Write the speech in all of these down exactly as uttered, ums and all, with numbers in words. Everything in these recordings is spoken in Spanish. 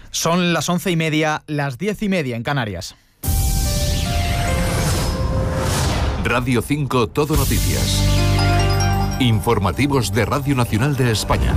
Son las once y media, las diez y media en Canarias. Radio cinco Todo Noticias. Informativos de Radio Nacional de España.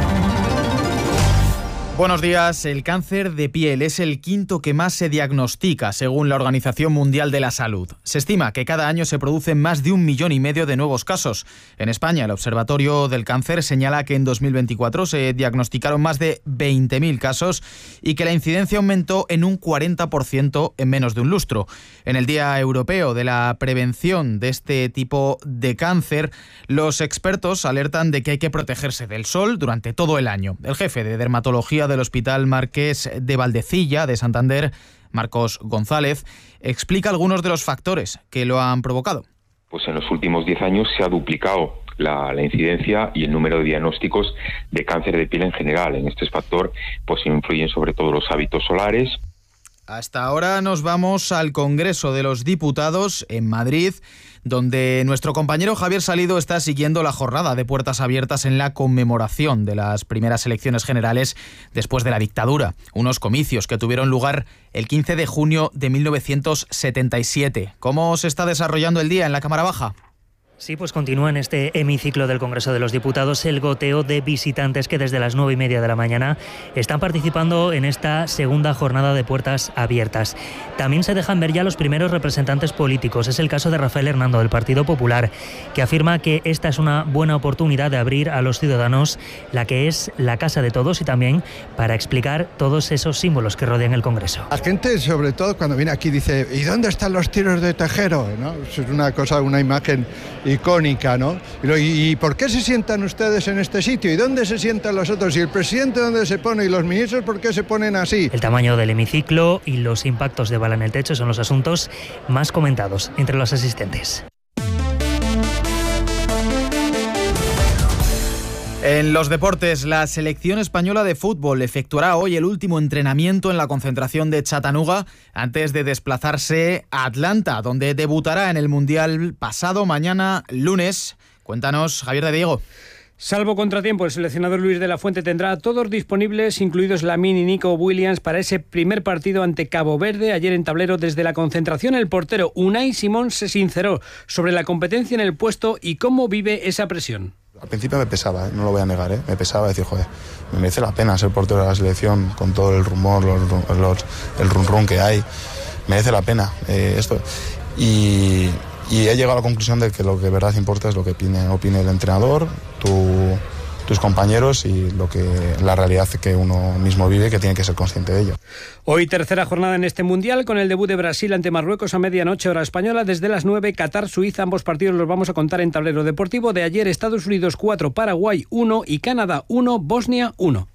Buenos días. El cáncer de piel es el quinto que más se diagnostica, según la Organización Mundial de la Salud. Se estima que cada año se producen más de un millón y medio de nuevos casos. En España, el Observatorio del Cáncer señala que en dos mil veinticuatro se diagnosticaron más de veinte mil casos y que la incidencia aumentó en un cuarenta por ciento en menos de un lustro. En el Día Europeo de la Prevención de este tipo de cáncer, los expertos alertan de que hay que protegerse del sol durante todo el año. El jefe de dermatología del Hospital Marqués de Valdecilla de Santander, Marcos González, explica algunos de los factores que lo han provocado. Pues en los últimos diez años se ha duplicado la, la incidencia y el número de diagnósticos de cáncer de piel en general. En este factor pues influyen sobre todo los hábitos solares. Hasta ahora nos vamos al Congreso de los Diputados en Madrid, donde nuestro compañero Javier Salido está siguiendo la jornada de puertas abiertas en la conmemoración de las primeras elecciones generales después de la dictadura, unos comicios que tuvieron lugar el quince de junio de mil novecientos setenta y siete. ¿Cómo se está desarrollando el día en la Cámara Baja? Sí, pues continúa en este hemiciclo del Congreso de los Diputados el goteo de visitantes que desde las nueve y media de la mañana están participando en esta segunda jornada de puertas abiertas. También se dejan ver ya los primeros representantes políticos. Es el caso de Rafael Hernando del Partido Popular, que afirma que esta es una buena oportunidad de abrir a los ciudadanos la que es la casa de todos y también para explicar todos esos símbolos que rodean el Congreso. La gente, sobre todo cuando viene aquí, dice ¿y dónde están los tiros de Tejero? ¿No? Es una cosa, una imagen icónica, ¿no? ¿Y, ¿Y por qué se sientan ustedes en este sitio? ¿Y dónde se sientan los otros? ¿Y el presidente dónde se pone? ¿Y los ministros por qué se ponen así? El tamaño del hemiciclo y los impactos de bala en el techo son los asuntos más comentados entre los asistentes. En los deportes, la selección española de fútbol efectuará hoy el último entrenamiento en la concentración de Chattanooga antes de desplazarse a Atlanta, donde debutará en el Mundial pasado mañana lunes. Cuéntanos, Javier de Diego. Salvo contratiempo, el seleccionador Luis de la Fuente tendrá a todos disponibles, incluidos Lamine y Nico Williams, para ese primer partido ante Cabo Verde. Ayer en tablero, desde la concentración, el portero Unai Simón se sinceró sobre la competencia en el puesto y cómo vive esa presión. Al principio me pesaba, ¿eh? No lo voy a negar, ¿eh? me pesaba decir, joder, me merece la pena ser portero de la selección con todo el rumor, los, los, el rum rum que hay, merece la pena eh, esto. Y, y he llegado a la conclusión de que lo que de verdad importa es lo que opine, opine el entrenador, tu, tus compañeros y lo que la realidad que uno mismo vive, que tiene que ser consciente de ello. Hoy tercera jornada en este Mundial, con el debut de Brasil ante Marruecos a medianoche hora española. Desde las nueve, Qatar, Suiza. Ambos partidos los vamos a contar en tablero deportivo. De ayer, Estados Unidos cuatro, Paraguay uno y Canadá uno, Bosnia uno.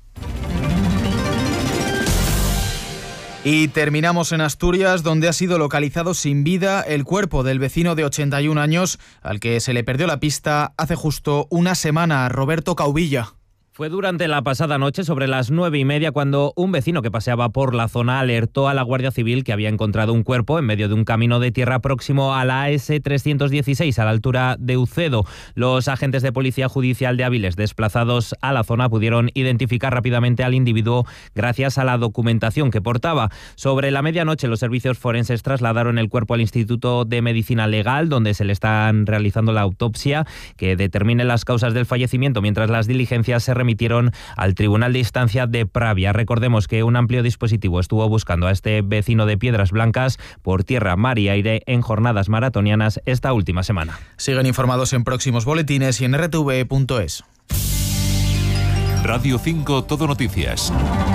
Y terminamos en Asturias, donde ha sido localizado sin vida el cuerpo del vecino de ochenta y un años al que se le perdió la pista hace justo una semana, Roberto Caubilla. Fue durante la pasada noche, sobre las nueve y media, cuando un vecino que paseaba por la zona alertó a la Guardia Civil que había encontrado un cuerpo en medio de un camino de tierra próximo a la A S trescientos dieciséis, a la altura de Ucedo. Los agentes de Policía Judicial de Áviles, desplazados a la zona, pudieron identificar rápidamente al individuo gracias a la documentación que portaba. Sobre la medianoche, los servicios forenses trasladaron el cuerpo al Instituto de Medicina Legal, donde se le están realizando la autopsia que determine las causas del fallecimiento, mientras las diligencias se remitieron al Tribunal de Instancia de Pravia. Recordemos que un amplio dispositivo estuvo buscando a este vecino de Piedras Blancas por tierra, mar y aire en jornadas maratonianas esta última semana. Siguen informados en próximos boletines y en r t v punto es. Radio cinco Todo Noticias.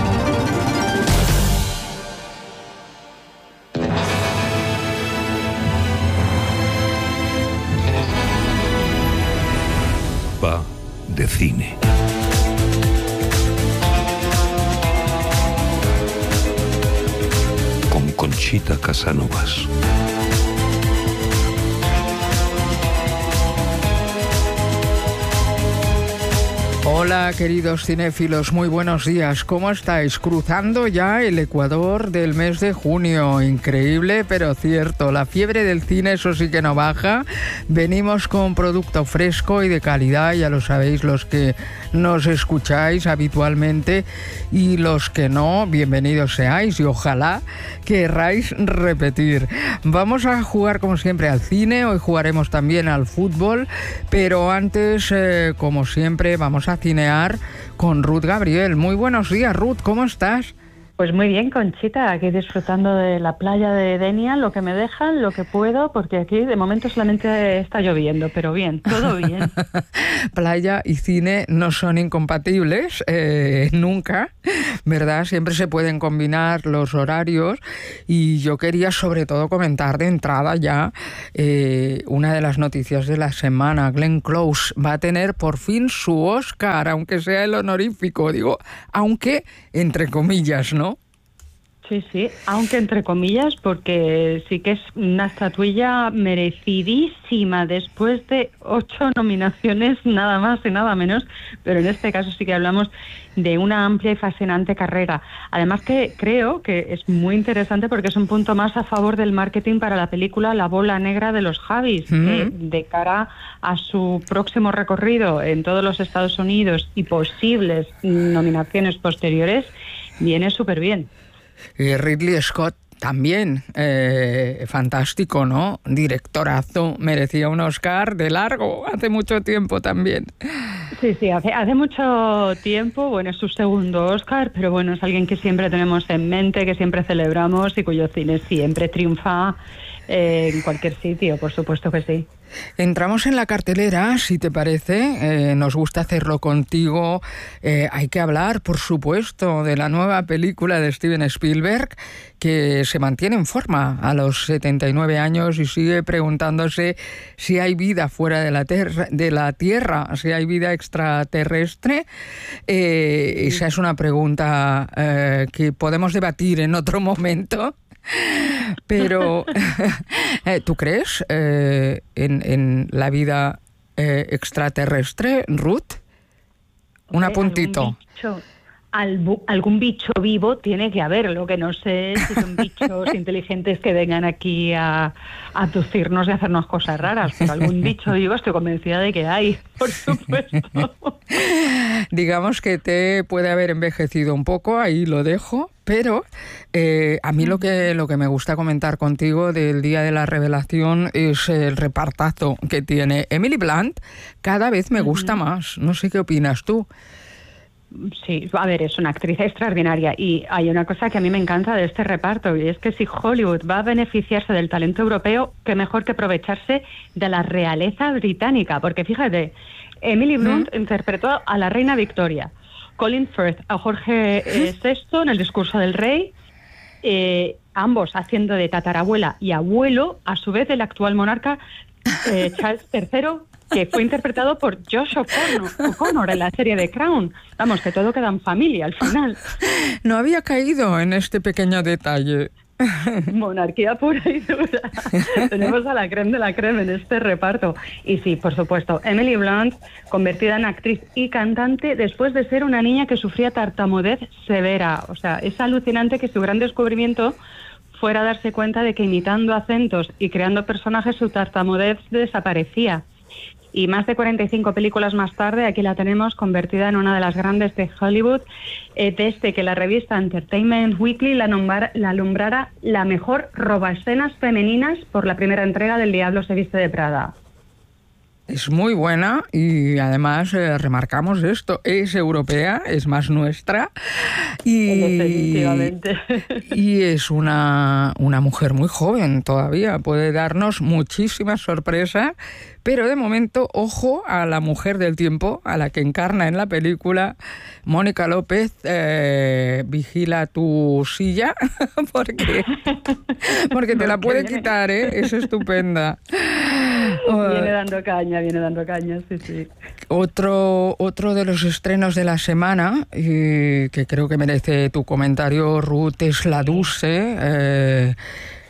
Va de cine. Con Conchita Casanovas. Hola. Hola, queridos cinéfilos, muy buenos días. ¿Cómo estáis? Cruzando ya el Ecuador del mes de junio. Increíble, pero cierto. La fiebre del cine, eso sí que no baja. Venimos con producto fresco y de calidad, ya lo sabéis los que nos escucháis habitualmente, y los que no, bienvenidos seáis y ojalá querráis repetir. Vamos a jugar como siempre al cine, hoy jugaremos también al fútbol, pero antes, eh, como siempre, vamos a cinear con Ruth Gabriel. Muy buenos días, Ruth, ¿cómo estás? Pues muy bien, Conchita, aquí disfrutando de la playa de Denia, lo que me dejan, lo que puedo, porque aquí de momento solamente está lloviendo, pero bien, todo bien. Playa y cine no son incompatibles, eh, nunca, ¿verdad? Siempre se pueden combinar los horarios, y yo quería sobre todo comentar de entrada ya eh, una de las noticias de la semana. Glenn Close va a tener por fin su Oscar, aunque sea el honorífico, digo, aunque entre comillas, ¿no? Sí, sí, aunque entre comillas, porque sí que es una estatuilla merecidísima después de ocho nominaciones, nada más y nada menos, pero en este caso sí que hablamos de una amplia y fascinante carrera. Además que creo que es muy interesante porque es un punto más a favor del marketing para la película La bola negra de los Javis, mm. que de cara a su próximo recorrido en todos los Estados Unidos y posibles nominaciones posteriores, viene súper bien. Y Ridley Scott también, eh, fantástico, ¿no? Directorazo, merecía un Oscar de largo, hace mucho tiempo también. Sí, sí, hace, hace mucho tiempo, bueno, es su segundo Oscar, pero bueno, es alguien que siempre tenemos en mente, que siempre celebramos y cuyo cine siempre triunfa eh, en cualquier sitio, por supuesto que sí. Entramos en la cartelera, si te parece, eh, nos gusta hacerlo contigo. Eh, hay que hablar, por supuesto, de la nueva película de Steven Spielberg, que se mantiene en forma a los setenta y nueve años y sigue preguntándose si hay vida fuera de la, ter- de la Tierra, si hay vida extraterrestre. Eh, esa es una pregunta eh, que podemos debatir en otro momento. Pero, ¿tú crees eh, en, en la vida eh, extraterrestre, Ruth? Un apuntito. ¿Algún bicho, albu, algún bicho vivo tiene que haber, lo que no sé si son bichos inteligentes que vengan aquí a, a tucirnos y hacernos cosas raras, pero algún bicho vivo estoy convencida de que hay, por supuesto. Digamos que te puede haber envejecido un poco, ahí lo dejo. Pero eh, a mí lo que, lo que me gusta comentar contigo del día de la revelación es el repartazo que tiene Emily Blunt. Cada vez me gusta más. No sé qué opinas tú. Sí, a ver, es una actriz extraordinaria y hay una cosa que a mí me encanta de este reparto, y es que si Hollywood va a beneficiarse del talento europeo, qué mejor que aprovecharse de la realeza británica, porque fíjate, Emily Blunt ¿Mm? interpretó a la reina Victoria, Colin Firth a Jorge eh, sexto en El discurso del rey, eh, ambos haciendo de tatarabuela y abuelo, a su vez, del actual monarca eh, Charles tercero, que fue interpretado por Josh O'Connor, O'Connor en la serie de Crown. Vamos, que todo queda en familia al final. No había caído en este pequeño detalle. Monarquía pura y dura. Tenemos a la creme de la creme en este reparto. Y sí, por supuesto, Emily Blunt, convertida en actriz y cantante después de ser una niña que sufría tartamudez severa. O sea, es alucinante que su gran descubrimiento fuera darse cuenta de que imitando acentos y creando personajes su tartamudez desaparecía. Y más de cuarenta y cinco películas más tarde, aquí la tenemos convertida en una de las grandes de Hollywood, eh, desde que la revista Entertainment Weekly la, nombra, la alumbrara la mejor robaescenas femeninas por la primera entrega del Diablo se viste de Prada. Es muy buena y además eh, remarcamos esto, es europea, es más nuestra y, definitivamente. Y es una, una mujer muy joven todavía, puede darnos muchísimas sorpresas, pero de momento, ojo a la mujer del tiempo, a la que encarna en la película, Mónica López, eh, vigila tu silla porque, porque te la puede quitar, ¿eh? Es estupenda. Viene dando caña, viene dando caña, sí, sí. Otro, otro de los estrenos de la semana, y que creo que merece tu comentario, Ruth, es La Dulce, eh,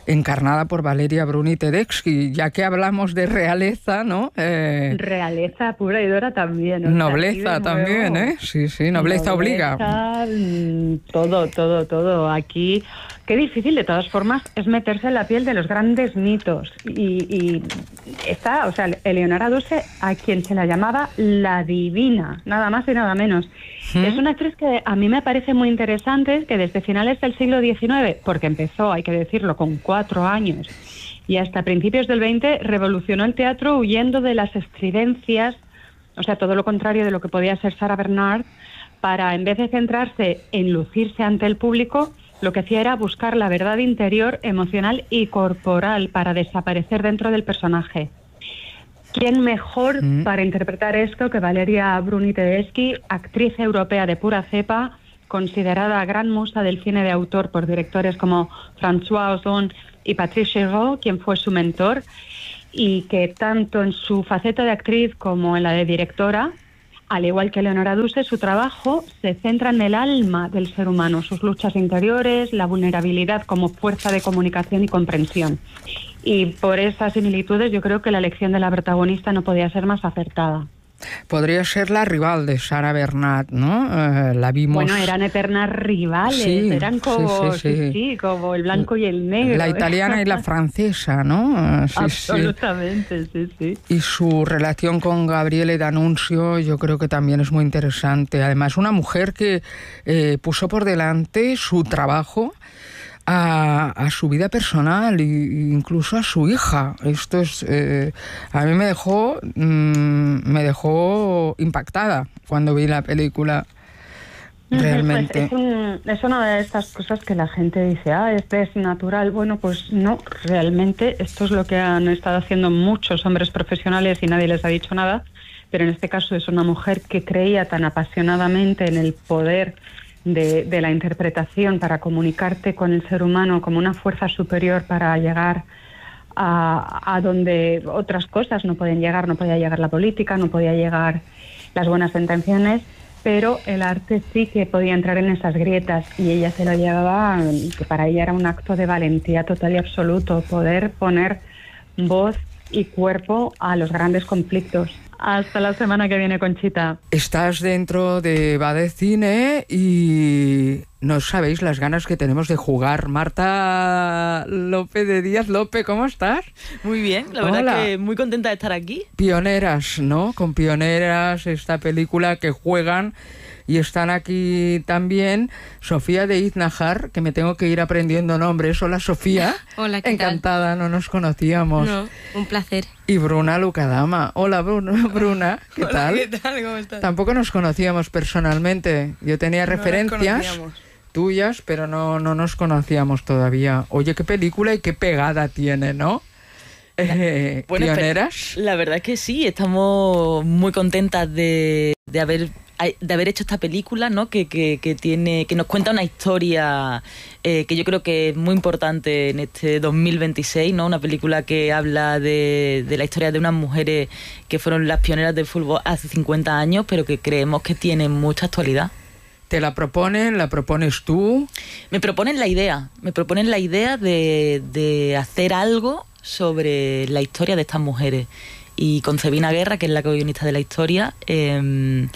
encarnada por Valeria Bruni Tedeschi, ya que hablamos de realeza, ¿no? Eh, realeza pura y dura también. O nobleza sea, también, ¿eh? Sí, sí, nobleza, nobleza obliga. Todo, todo, todo. Aquí, qué difícil de todas formas es meterse en la piel de los grandes mitos. Y, y está, o sea, Eleonora Duse, a quien se la llamaba la divina, nada más y nada menos. ¿Mm? Es una actriz que a mí me parece muy interesante, que desde finales del siglo diecinueve, porque empezó, hay que decirlo, con cuatro años, y hasta principios del veinte revolucionó el teatro huyendo de las estridencias, o sea, todo lo contrario de lo que podía ser Sarah Bernhardt, para, en vez de centrarse en lucirse ante el público, lo que hacía era buscar la verdad interior, emocional y corporal para desaparecer dentro del personaje. ¿Quién mejor mm. para interpretar esto que Valeria Bruni Tedeschi, actriz europea de pura cepa, considerada gran musa del cine de autor por directores como François Ozon y Patrice Chéreau, quien fue su mentor, y que tanto en su faceta de actriz como en la de directora, al igual que Eleonora Duse, su trabajo se centra en el alma del ser humano, sus luchas interiores, la vulnerabilidad como fuerza de comunicación y comprensión. Y por esas similitudes yo creo que la elección de la protagonista no podía ser más acertada. Podría ser la rival de Sarah Bernhardt, ¿no? Eh, la vimos... Bueno, eran eternas rivales, sí, eran como, sí, sí, sí. Sí, sí, como el blanco y el negro. La italiana y la francesa, ¿no? Sí, absolutamente, sí. sí, sí. Y su relación con Gabriele D'Annunzio yo creo que también es muy interesante. Además, una mujer que eh, puso por delante su trabajo A, a su vida personal e incluso a su hija. Esto es eh, a mí me dejó mmm, me dejó impactada cuando vi la película. Realmente pues es, un, es una de estas cosas que la gente dice, ah, este es natural. Bueno, pues no, realmente esto es lo que han estado haciendo muchos hombres profesionales y nadie les ha dicho nada, pero en este caso es una mujer que creía tan apasionadamente en el poder De, de la interpretación para comunicarte con el ser humano como una fuerza superior para llegar a, a donde otras cosas no pueden llegar, no podía llegar la política, no podía llegar las buenas intenciones, pero el arte sí que podía entrar en esas grietas y ella se lo llevaba, que para ella era un acto de valentía total y absoluto, poder poner voz y cuerpo a los grandes conflictos. Hasta la semana que viene, Conchita. Estás dentro de Va de Cine y no sabéis las ganas que tenemos de jugar. Marta López de Díaz. López, ¿cómo estás? Muy bien, la verdad Hola. que muy contenta de estar aquí. Pioneras, ¿no? Con Pioneras, esta película que juegan. Y están aquí también Sofía de Iznajar, que me tengo que ir aprendiendo nombres. Hola, Sofía. Hola, ¿qué Encantada, tal? No nos conocíamos. No, un placer. Y Bruna Lucadama. Hola, Bruna. Bruna, ¿qué Hola, tal? ¿qué tal? ¿Cómo estás? Tampoco nos conocíamos personalmente. Yo tenía no referencias tuyas, pero no, no nos conocíamos todavía. Oye, qué película y qué pegada tiene, ¿no? Eh, bueno, Pioneras. La verdad es que sí, estamos muy contentas de, de haber... de haber hecho esta película, ¿no? que, que, que tiene que nos cuenta una historia eh, que yo creo que es muy importante en este dos mil veintiséis, ¿no? Una película que habla de, de la historia de unas mujeres que fueron las pioneras del fútbol hace cincuenta años, pero que creemos que tienen mucha actualidad. ¿Te la proponen? ¿La propones tú? Me proponen la idea, me proponen la idea de, de hacer algo sobre la historia de estas mujeres. Y con Cebina Guerra, que es la co-guionista de la historia, eh,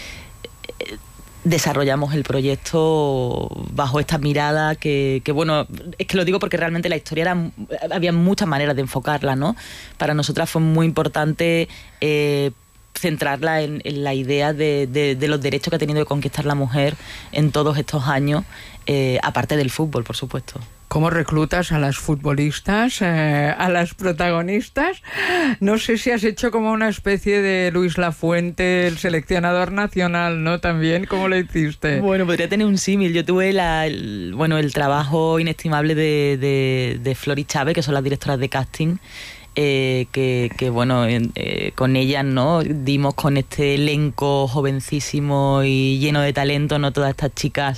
desarrollamos el proyecto bajo esta mirada que, que, bueno, es que lo digo porque realmente la historia era, había muchas maneras de enfocarla, ¿no? Para nosotras fue muy importante eh, centrarla en, en la idea de, de, de los derechos que ha tenido que conquistar la mujer en todos estos años, eh, aparte del fútbol, por supuesto. ¿Cómo reclutas a las futbolistas, eh, a las protagonistas? No sé si has hecho como una especie de Luis Lafuente, el seleccionador nacional, ¿no? También, ¿cómo lo hiciste? Bueno, podría tener un símil. Yo tuve la, el, bueno, el trabajo inestimable de, de, de Flor y Chávez, que son las directoras de casting, eh, que, que, bueno, eh, con ellas, ¿no? Dimos con este elenco jovencísimo y lleno de talento, ¿no? Todas estas chicas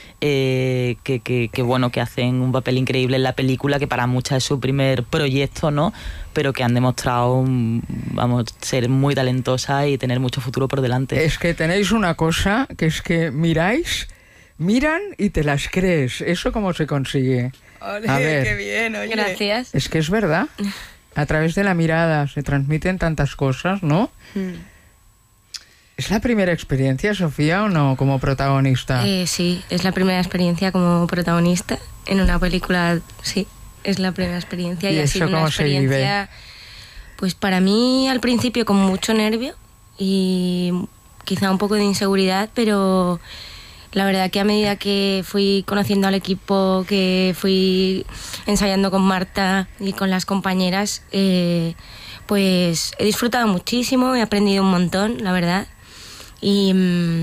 Eh, que, que, que bueno, que hacen un papel increíble en la película, que para muchas es su primer proyecto, ¿no? Pero que han demostrado, vamos, ser muy talentosas y tener mucho futuro por delante. Es que tenéis una cosa, que es que miráis, miran y te las crees. ¿Eso cómo se consigue? Ole, A ver. qué bien, oye. Gracias. Es que es verdad. A través de la mirada se transmiten tantas cosas, ¿no? Mm. ¿Es la primera experiencia, Sofía, o no, como protagonista? Eh, sí, es la primera experiencia como protagonista en una película, sí, es la primera experiencia ¿Y y, ha eso sido una cómo se vive? experiencia, pues para mí al principio con mucho nervio y quizá un poco de inseguridad, pero la verdad que a medida que fui conociendo al equipo, que fui ensayando con Marta y con las compañeras, eh, pues he disfrutado muchísimo, he aprendido un montón, la verdad. Y,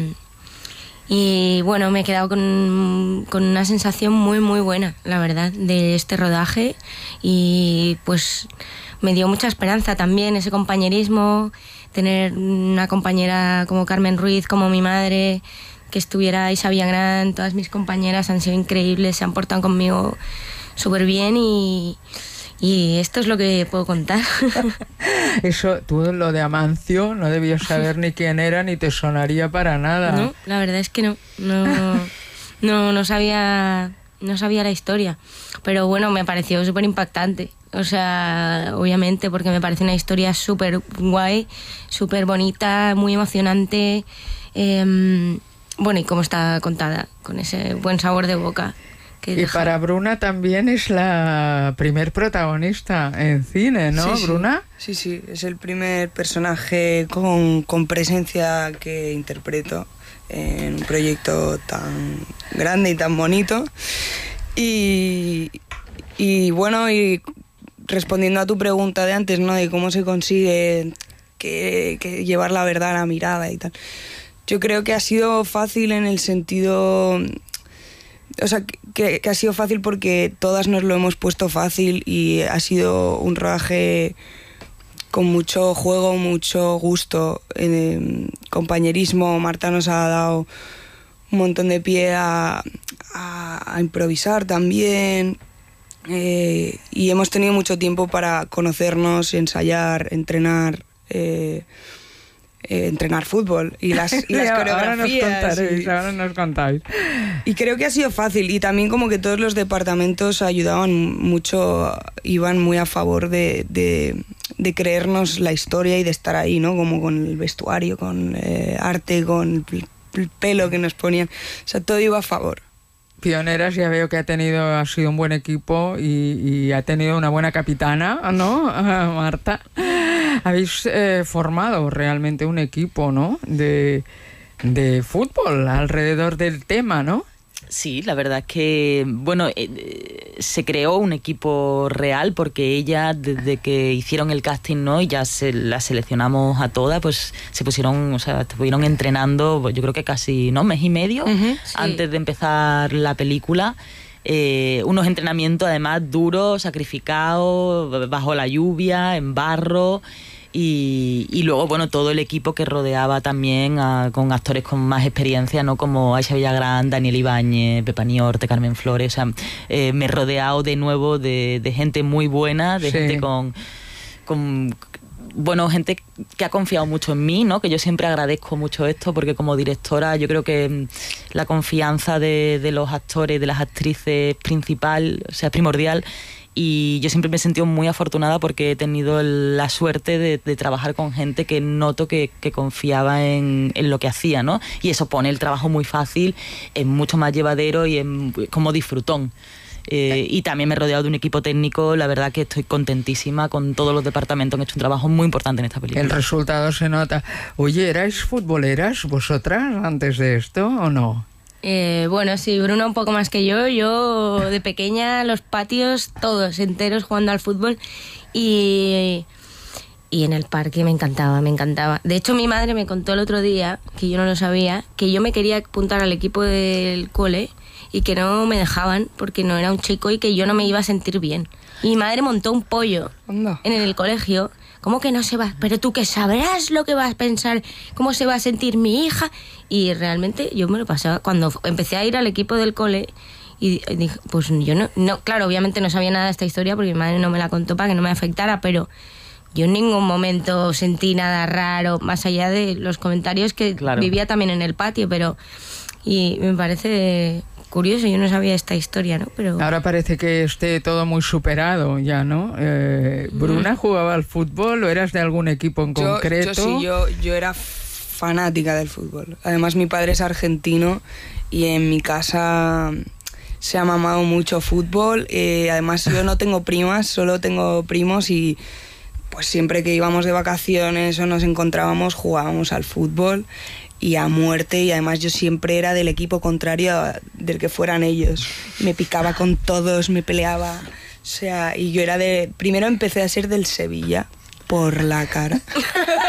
y bueno, me he quedado con, con una sensación muy muy buena, la verdad, de este rodaje, y pues me dio mucha esperanza también ese compañerismo, tener una compañera como Carmen Ruiz, como mi madre, que estuviera Isa Villagrán, todas mis compañeras han sido increíbles, se han portado conmigo súper bien y... Y esto es lo que puedo contar. Eso, tú lo de Amancio no debías saber ni quién era ni te sonaría para nada. No, la verdad es que no. No, no, no sabía, no sabía la historia. Pero bueno, me pareció súper impactante. O sea, obviamente, porque me parece una historia súper guay, súper bonita, muy emocionante. Eh, bueno, y cómo está contada, con ese buen sabor de boca. Y deja. Para Bruna también es la primer protagonista en cine, ¿no, sí, Bruna? Sí, sí, es el primer personaje con, con presencia que interpreto en un proyecto tan grande y tan bonito. Y, y bueno, y respondiendo a tu pregunta de antes, ¿no?, de cómo se consigue que, que llevar la verdad a la mirada y tal. Yo creo que ha sido fácil en el sentido... O sea, que, que ha sido fácil porque todas nos lo hemos puesto fácil y ha sido un rodaje con mucho juego, mucho gusto, eh, compañerismo. Marta nos ha dado un montón de pie a, a, a improvisar también, eh, y hemos tenido mucho tiempo para conocernos, ensayar, entrenar... Eh, Eh, entrenar fútbol y las, y las coreografías. Ahora nos contaréis, y, ahora nos contáis. Y creo que ha sido fácil, y también como que todos los departamentos ayudaban mucho, iban muy a favor de, de, de creernos la historia y de estar ahí, ¿no? Como con el vestuario, con eh, arte, con el, el pelo que nos ponían. O sea, todo iba a favor. Pioneras, ya veo que ha tenido, ha sido un buen equipo y, y ha tenido una buena capitana, ¿no, Marta? Habéis eh, formado realmente un equipo, ¿no?, de, de fútbol alrededor del tema, ¿no? Sí, la verdad es que, bueno, eh, se creó un equipo real porque ella, desde que hicieron el casting, ¿no?, y ya se la seleccionamos a todas, pues se pusieron, o sea, estuvieron entrenando, pues, yo creo que casi, ¿no?, mes y medio, uh-huh, sí, antes de empezar la película. Eh, unos entrenamientos además duros, sacrificados, bajo la lluvia, en barro, y, y luego, bueno, todo el equipo que rodeaba también a, con actores con más experiencia, ¿no?, como Aisha Villagrán, Daniel Ibáñez, Pepa Niorte, Carmen Flores. O sea, eh, me he rodeado de nuevo de, de gente muy buena, de sí. gente con... con bueno, gente que ha confiado mucho en mí, ¿no?, que yo siempre agradezco mucho esto, porque como directora yo creo que la confianza de, de los actores, de las actrices principal, o sea, primordial, y yo siempre me he sentido muy afortunada porque he tenido la suerte de, de trabajar con gente que noto que, que confiaba en, en lo que hacía, ¿no?, y eso pone el trabajo muy fácil, es mucho más llevadero y es como disfrutón. Eh, y también me he rodeado de un equipo técnico, la verdad que estoy contentísima con todos los departamentos, han hecho un trabajo muy importante en esta película. El resultado se nota. Oye, ¿erais futboleras vosotras antes de esto o no? Eh, bueno, sí, Bruno un poco más que yo. Yo de pequeña los patios todos enteros jugando al fútbol y, y en el parque me encantaba, me encantaba. De hecho, mi madre me contó el otro día, que yo no lo sabía, que yo me quería apuntar al equipo del cole y que no me dejaban porque no era un chico y que yo no me iba a sentir bien. Y mi madre montó un pollo no. en el colegio. ¿Cómo que no se va? Pero tú que sabrás lo que vas a pensar, cómo se va a sentir mi hija. Y realmente yo me lo pasaba cuando empecé a ir al equipo del cole y dije, pues yo no, no, claro, obviamente no sabía nada de esta historia porque mi madre no me la contó para que no me afectara, pero yo en ningún momento sentí nada raro, más allá de los comentarios que claro. vivía también en el patio, pero y me parece curioso, yo no sabía esta historia, ¿no? Pero ahora parece que esté todo muy superado ya, ¿no? Eh, ¿Bruna jugaba al fútbol o eras de algún equipo en yo, concreto? Yo sí, yo, yo era fanática del fútbol. Además, mi padre es argentino y en mi casa se ha mamado mucho fútbol. Eh, además, yo no tengo primas, solo tengo primos y pues siempre que íbamos de vacaciones o nos encontrábamos jugábamos al fútbol y a muerte, y además yo siempre era del equipo contrario del que fueran ellos. Me picaba con todos, me peleaba, o sea, y yo era de... Primero empecé a ser del Sevilla, por la cara.